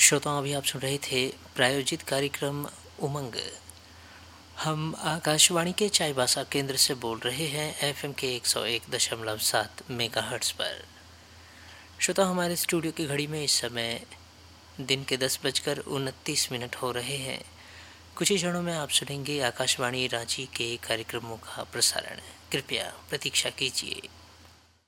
श्रोताओं, अभी आप सुन रहे थे प्रायोजित कार्यक्रम उमंग। हम आकाशवाणी के चाईबासा केंद्र से बोल रहे हैं एफएम के 101.7 मेगाहर्ट्ज़ पर। श्रोता, हमारे स्टूडियो की घड़ी में इस समय दिन के 10:29 हो रहे हैं। कुछ ही क्षणों में आप सुनेंगे आकाशवाणी रांची के कार्यक्रमों का प्रसारण। कृपया प्रतीक्षा कीजिए।